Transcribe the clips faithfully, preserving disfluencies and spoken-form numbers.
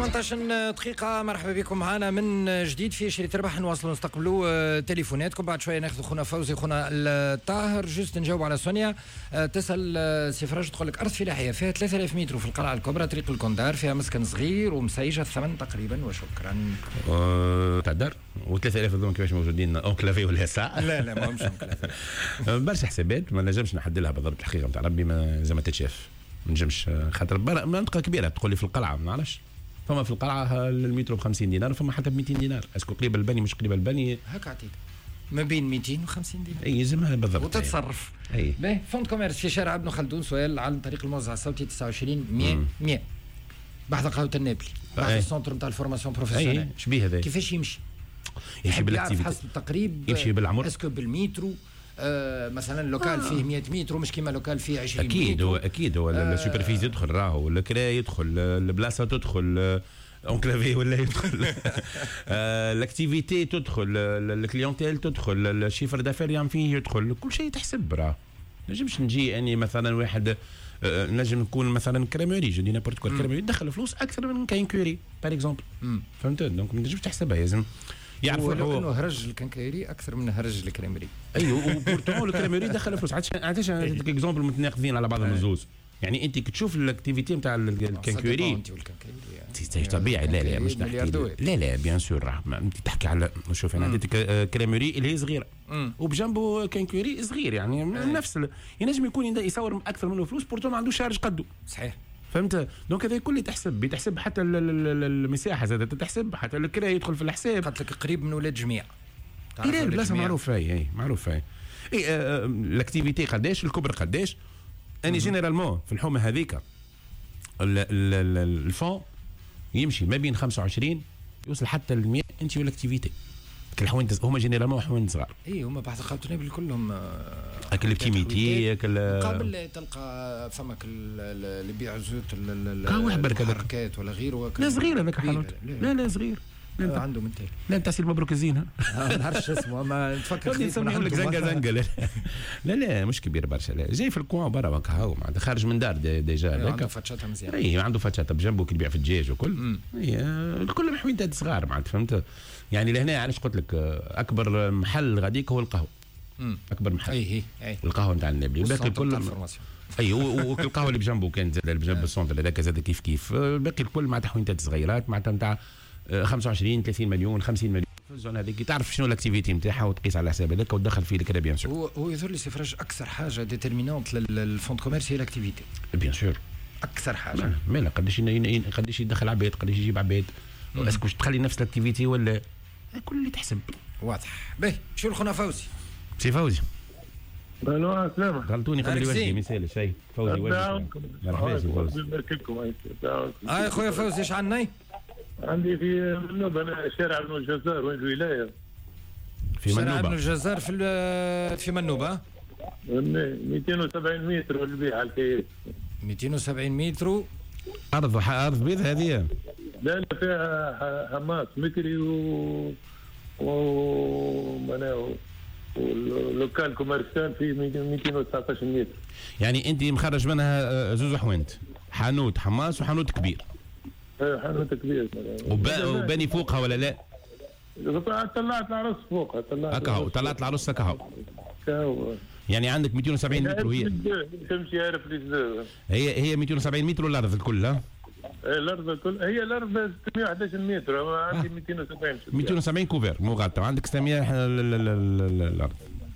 ثمانية عشر دقيقة. مرحبا بكم معنا من جديد في شريط ربح. نواصلوا نستقبلوا تليفوناتكم. بعد شوية ناخذ خونا فوزي خونا الطاهر. جوست نجاوب على سونيا. تسأل سي فراج تقول لك أرض فلاحية فيها ثلاثة آلاف متر في القلعة الكبرى طريق الكوندار، فيها مسكن صغير ومسيجة الثمن تقريبا. وشكرا. أه تاع الدار و3000 هذوما كيفاش موجودين اونكلافي ولا ساعة؟ لا لا ماهمش اونكلافي. برشا حسابات ما نجمش نحدد لها بالضبط الحقيقة نتاع ربي، ما زي ما تتشاف ما نجمش خاطر منطقة كبيرة. تقول لي في القلعة ما نعرفش، فما في القلعة المترو ب خمسين دينار، فما حتى ب مئتين دينار. اسكو قريب البني مش قريب البني هكا عطيت ما بين مئتين وخمسين دينار. اي زعما بالضبط وتتصرف. اي باهي. فوند كوميرس في شارع ابن خلدون. سؤال عن طريق الموزع الصوتي تسعة وعشرين مية مية بحث قهوة النابلي، بحث السنتر نتاع الفورماسيون بروفيسيونيل. شبيه هذا كيفاش يمشي؟ يمشي بالاكتيفيتي حسب التقريب. يمشي بالعمر. اسكو بالمترو؟ آه مثلا لوكال آه. فيه مئة متر مش كيما لوكال فيه عشرين متر. اكيد هو اكيد هو آه. السوبرفيزي يدخل راهو، الكرا يدخل، البلاصه تدخل، اونكلافي ولا يدخل، الاكتيفيتي تدخل، الكليونتيل تدخل، الشيفر دافير يعمل فيه يدخل، كل شيء تحسب راه. نجمش نجي اني مثلا واحد آه نجم نكون مثلا كراموري جدي نابورت كول كراموري يدخل فلوس اكثر من كاين كوري باغ اكزومبل. فهمت؟ دونك ما نجمش تحسبها، لازم يعرفوا هو انه هرج الكنكايري اكثر من هرج الكريمري. ايوه وبورتون الكريمري دخل فلوس. عادش عادش اكزومبل متناقضين على بعضهم الزوز. يعني انت كتشوف الاكتيفيتي نتاع الكنكايري انت طبيعي. لا لا مش نحكي لا لا بيان سور راه انت تحكي على شوف انا عندك كريمري اللي هي صغيره وبجنبه كنكايري صغير، يعني نفس ينجم يكون يصور اكثر منه فلوس بورتون ما عندوش شارج قده. صحيح. فهمت؟ دونك هذا كله تحسب بتحسب حتى المساحه زادة تحسب، حتى الكرا يدخل في الحساب. قلت لك قريب من ولاد جميع. لا البلاصه معروفه هي معروفه هي. اي آه الاكتيفيتي قداش، الكبر قداش. اني جينيرالمون في الحومه هذيك الفون يمشي ما بين خمسة وعشرين يوصل حتى ل مئة انت والاكتيفيتي. الحوانت هما جينيرالمون حوانت صغار. اي هما بحث قهوة النابل كلهم اكل الكيميتي اكل قبل تلقى فمك اللي يبيع زيوت الحركات ولا غيره. لا صغير هذاك حانوت. لا لا صغير عنده من تالي. لا نتاع سي المبروك الزين. ما نعرفش اسمه ما نتفكر نسميهم لك زنقه زنقه. لا لا لا مش كبير برشا. لا جاي في الكوان برا هكا هو خارج من دار ديجا هذاك. عنده فتشاتها مزيان. اي عنده فتشاتها بجنبه كي يبيع في الدجاج وكل. اي كلهم حوينتات صغار معناتها. فهمت؟ يعني لهنا علاش قلت لك اكبر محل غاديك هو القهوه. اكبر محل اي اي القهوه نتاع النابلي. والباقي الكل اي والقهوه اللي بجنبه كان زاد اللي بجنب السونتر هذاك زاد كيف كيف. الباقي الكل مع تحوينتات صغيرات معناتها نتاع خمسة وعشرين ثلاثين مليون خمسين مليون في الزون هذيك. تعرف شنو الاكتيفيتي نتاعها وتقيس على حساب هذاك وتدخل فيه الكرا. بيان سور هو هو يظهر لي سي فراج اكثر حاجه ديتيرمينونت للفوند كوميرس هي الاكتيفيتي. بيان سور اكثر حاجه. مالا قداش قداش يدخل عباد قداش يجيب عباد اسكو تخلي نفس الاكتيفيتي ولا كل اللي تحسب. واضح. باهي شو الخنا فوزي. سي فوزي الو السلام. غلطوني قبل وجهي مثال شيء فوزي وجهي. مرحبا سي فوزي. اي خويا فوزي ايش عني؟ عندي في منوبة أنا شارع ابن الجزار وين الولاية. في منوبة. شارع ابن الجزار في في منوبة. مئتين وسبعين متر البيع الكيس. مئتين وسبعين متر. أرض أرض بيض هذه. لا لا فيها حماس مكري و و مناو ولوكال كوميرسيال في مئتين وتسعطاش متر. يعني أنت مخرج منها زوز حوانت، حانوت حماس وحانوت كبير. حانوت كبير. وباني فوقها ولا لا؟ طلعت العروس فوقها. طلعت هكا هو طلعت العروس هكا هو. يعني عندك مئتين وسبعين متر وهي تمشي عارف لي هي هي مئتين وسبعين متر ولا الارض الكل؟ ها الارض الكل هي الارض ستمئة وأحد عشر متر. عندي مئتين وسبعين مئتين وسبعين كوفير مغطى وعندك ستمئة الارض.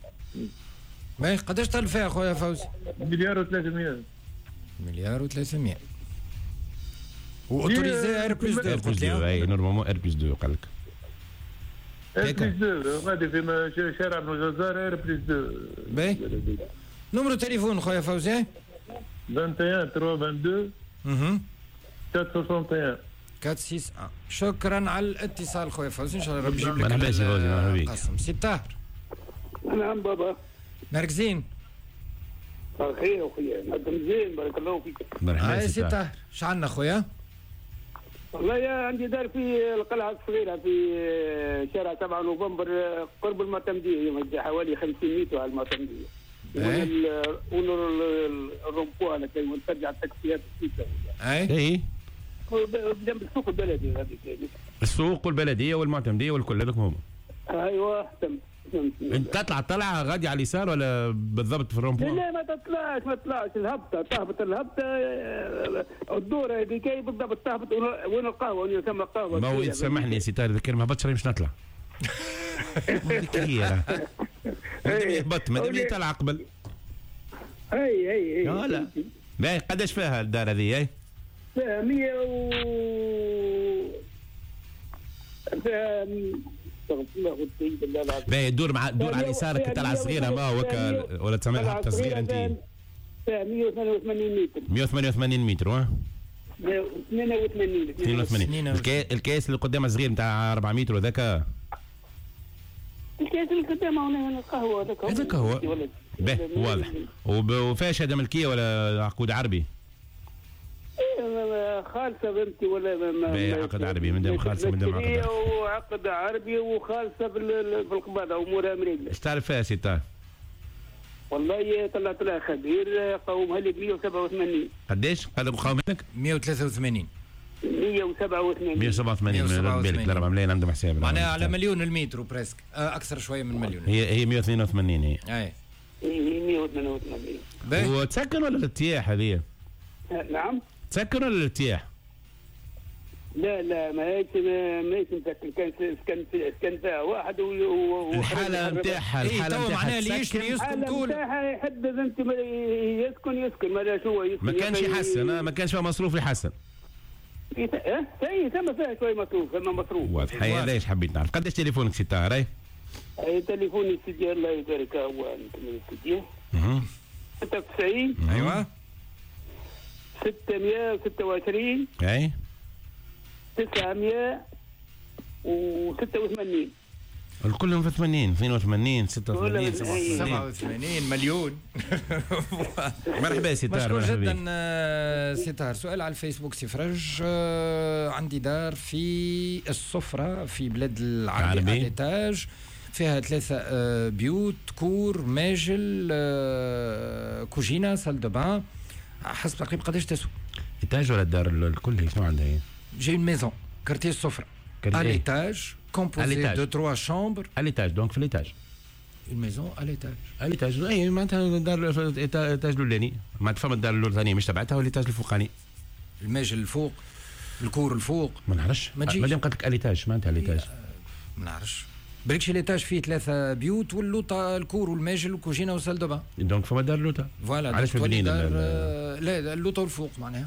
باهي قداش طال فيها خويا فوزي؟ مليار وثلاثمئة. مليار وثلاثمئة. واوتوريزي ار بلس ار بلس دو. اي نورمالمون ار بلس دو قال لك ار بلس دو غادي في شارع ابن الجزار ار بلس دو. باهي نمرو تليفون خويا فوزي واحد واحد ثلاثة اثنين اثنين اها أربعمئة وستة وستين. شكرا على الاتصال خويا فوزي. ان شاء الله ربي يجيب لك مرحبا سي فوزي. مرحبا بك. قسم سي طاهر. نعم بابا مركزين خير اخويا نقدم زين بارك الله فيك. مرحبا سي طاهر. اش عندنا خويا؟ والله يا عندي دار في القلعه الصغيره في شارع سبعة نوفمبر قرب المعتمديه حوالي خمسين متر على المعتمديه. ونور الرمبوه لكي ترجع التاكسيات السته. اي اي جنب السوق البلدي هذيك. السوق والبلديه والمعتمديه والكل هذوك هما. ايوه تم. انت تطلع طلعه غادي على اليسار ولا بالضبط في الرومبوان؟ لا ما تطلعش ما تطلعش الهبطه تهبط الهبطه الدوره هذيك بالضبط تهبط وين القهوه وين يسمى القهوه. ما هو سامحني سي طارق اذا ما هبطش مش نطلع. هذيك هي مادام هبط مادام طلع قبل. اي اي اي لا باهي قداش فيها الدار هذه؟ اي فيها مية و فيها باهي دور مع دور على يسارك طلعه صغيره ما هو ولا تعملها حتى صغيره انت. فيها مية وثمانية وثمانين متر. مية وثمانية وثمانين متر ها؟ اثنين وثمانين اثنين وثمانين. الكاس اللي قدامه صغير نتاع أربعة متر وذاك. الكاس اللي قدامه هنا القهوه هذاك. هذاك هو. باهي واضح. وفيها شهاده ملكيه ولا عقود عربي؟ خالصه بنتي ولا باهي عقد عربي مادام خالصه مادام عقد عربي. وعقد عربي وخالصه في القباضه امورها مريقله. ايش تعرف فيها سي طارق؟ والله طلعت لها خبير قومها لك مية وسبعة وثمانين. قداش؟ قال لك قومتك؟ مية وثلاثة وثمانين. مية وسبعة وثمانين. مية وسبعة وثمانين بالك أربعة ملايين عندهم حساب. معناها على مليون المتر بريسك اكثر شويه من مليون. هي هي مية واثنين وثمانين هي. اي هي مية وثمانية وثمانين. وتسكن ولا الارتياح هذه؟ نعم. تسكن ولا الارتياح؟ لا لا ما هيش ما هيش مسكن كان كان كان فيها واحد الحاله نتاعها الحاله نتاعها اللي يشتي يسكن كل نتاعها يحدد انت يسكن يسكن ما شو يسكن ما كانش يحسن ما كانش فيها مصروف يحسن. ايه ايه ثم فيها شويه مصروف ثم مصروف واضح. هي ليش حبيت نعرف قداش تليفونك سي طاهر؟ اي اي تليفوني السجل الله يبارك هو من السجل ستة وتسعين. ايوه ستمائة وستة وعشرين. اي تسعمائة وستة وثمانين. الكلهم في ثمانين اثنين وثمانين ستة وثمانين سبعة وثمانين مليون. مرحبا سي طاهر. مشكور جدا سي طاهر. سؤال على الفيسبوك سي فرج. عندي دار في الصفرة في بلاد العربي على الإيتاج فيها ثلاثة بيوت كور ماجل كوجينة سال دو بان. حسب تقريبا قداش تسوى؟ إيتاج ولا الدار الكل شنو عندها هي؟ J'ai une maison, quartier Sofra, à l'étage, composée de trois chambres. À l'étage, donc في l'étage. Une maison à l'étage. À l'étage, أي معناتها دار الإيتاج الأولاني، معناتها فما الدار الثانية مش تبعتها والإيتاج الفوقاني. الماجل الفوق، الكور الفوق. ما نعرفش. ما تجيش. مادام قالت لك الإيتاج معناتها الإيتاج. ما نعرفش. بريكش الإيتاج فيه ثلاثة بيوت واللوطة الكور والماجل والكوجينة وسال دو بان. دونك فما دار اللوطة. فوالا. علاش مبنيين؟ لا اللوطة والفوق معناها.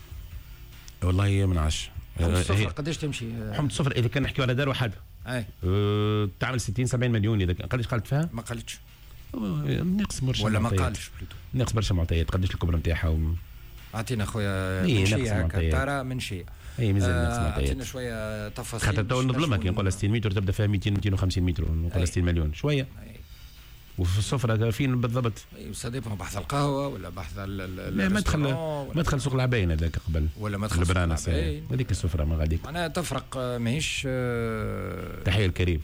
والله ما نعرفش. حمد الصفر قداش تمشي؟ حمد الصفر اذا كان نحكيو على دار واحد اي أه تعمل ستين سبعين مليون. اذا قداش قالت فيها؟ ما قالتش. ناقص برشا ولا ما قالش بلوتو ناقص برشا معطيات. قداش الكبر نتاعها و... اعطينا خويا من شيء هكا ترى من شيء. اي مازال ناقص معطيات. اعطينا شويه تفاصيل خاطر تو نظلمها كي نقول ستين متر تبدا فيها مئتين مئتين وخمسين متر نقول ستين مليون شويه. وفي السفرة فين بالضبط؟ اي صديقهم بحث القهوة ولا بحث لا ما دخل ما دخل سوق العباين هذاك قبل ولا ما دخل سوق العباين هذيك السفرة ما غاديك معناها تفرق ماهيش. تحية الكريم.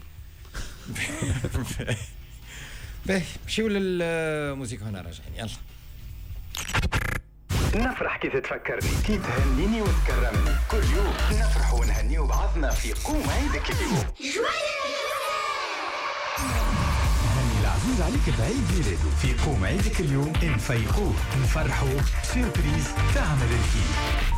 باهي نمشيو للموسيقى هنا راجعين يلا. نفرح كي تتفكرني كي تهنيني وتكرمني كل يوم نفرح ونهنيو بعضنا في قوم عيدك اليوم. عزيز عليك بعيد ميلاده في قوم عيدك اليوم نفيقوه نفرحوه سيربريز تعمل الكيف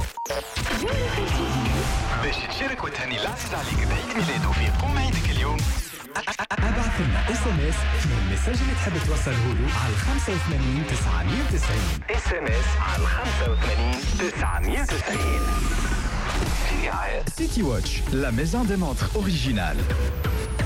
باش تشارك وتهني العزيز عليك بعيد ميلاده في قوم عيدك اليوم. ابعث لنا اس ام اس فيه المساج اللي تحب توصله له على خمسة وثمانين تسعمية وتسعين. اس ام اس على خمسة وثمانين تسعمية وتسعين. في رعاية سيتي واتش لا ميزون دي مونتر اوريجينال.